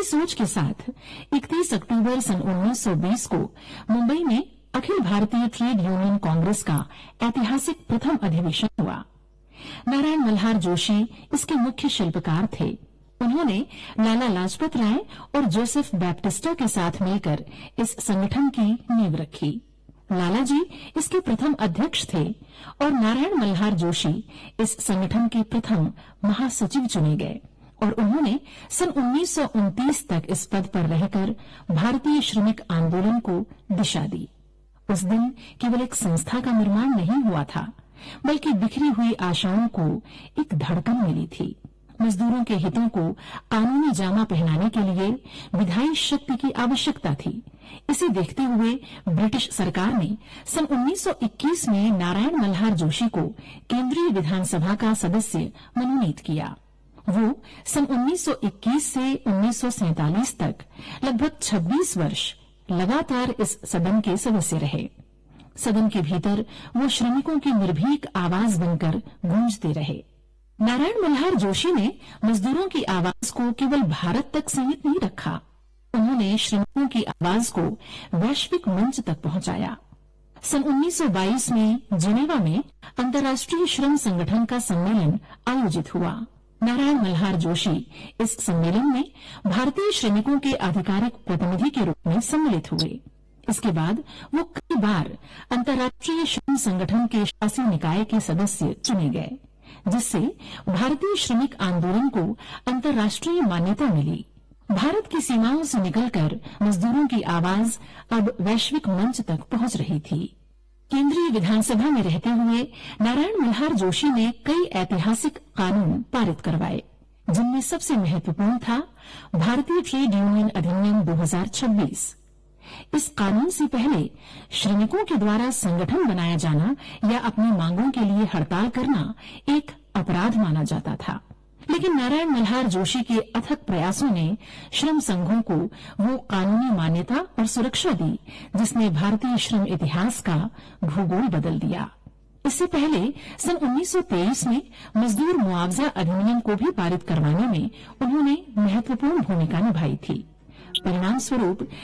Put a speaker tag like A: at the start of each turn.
A: सोच के साथ 31 अक्टूबर सन 1920 को मुंबई में अखिल भारतीय ट्रेड यूनियन कांग्रेस का ऐतिहासिक प्रथम अधिवेशन हुआ। नारायण मल्हार जोशी इसके मुख्य शिल्पकार थे। उन्होंने लाला लाजपत राय और जोसेफ बैप्टिस्टा के साथ मिलकर इस संगठन की नींव रखी। लाला जी इसके प्रथम अध्यक्ष थे और नारायण मल्हार जोशी इस संगठन के प्रथम महासचिव चुने गए और उन्होंने सन 1929 तक इस पद पर रहकर भारतीय श्रमिक आंदोलन को दिशा दी। उस दिन केवल एक संस्था का निर्माण नहीं हुआ था, बल्कि बिखरी हुई आशाओं को एक धड़कन मिली थी। मजदूरों के हितों को कानूनी जामा पहनाने के लिए विधायी शक्ति की आवश्यकता थी। इसे देखते हुए ब्रिटिश सरकार ने सन 1921 में नारायण मल्हार जोशी को केंद्रीय विधानसभा का सदस्य मनोनीत किया। वो सन 1921 से 1947 तक लगभग 26 वर्ष लगातार इस सदन के सदस्य रहे। सदन के भीतर वो श्रमिकों की निर्भीक आवाज बनकर गूंजते रहे। नारायण मल्हार जोशी ने मजदूरों की आवाज को केवल भारत तक सीमित नहीं रखा, उन्होंने श्रमिकों की आवाज को वैश्विक मंच तक पहुंचाया। सन 1922 में जिनेवा में अंतर्राष्ट्रीय श्रम संगठन का सम्मेलन आयोजित हुआ। नारायण मल्हार जोशी इस सम्मेलन में भारतीय श्रमिकों के आधिकारिक प्रतिनिधि के रूप में सम्मिलित हुए। इसके बाद वो कई बार अंतर्राष्ट्रीय श्रम संगठन के शासी निकाय के सदस्य चुने गए, जिससे भारतीय श्रमिक आंदोलन को अंतर्राष्ट्रीय मान्यता मिली। भारत की सीमाओं से निकलकर मजदूरों की आवाज अब वैश्विक मंच तक पहुंच रही थी। केंद्रीय विधानसभा में रहते हुए नारायण मल्हार जोशी ने कई ऐतिहासिक कानून पारित करवाए, जिनमें सबसे महत्वपूर्ण था भारतीय ट्रेड यूनियन अधिनियम 2026। इस कानून से पहले श्रमिकों के द्वारा संगठन बनाया जाना या अपनी मांगों के लिए हड़ताल करना एक अपराध माना जाता था, लेकिन नारायण मल्हार जोशी के अथक प्रयासों ने श्रम संघों को वो कानूनी मान्यता और सुरक्षा दी जिसने भारतीय श्रम इतिहास का भूगोल बदल दिया। इससे पहले सन 1923 में मजदूर मुआवजा अधिनियम को भी पारित करवाने में उन्होंने महत्वपूर्ण भूमिका निभाई थी। परिणाम स्वरूप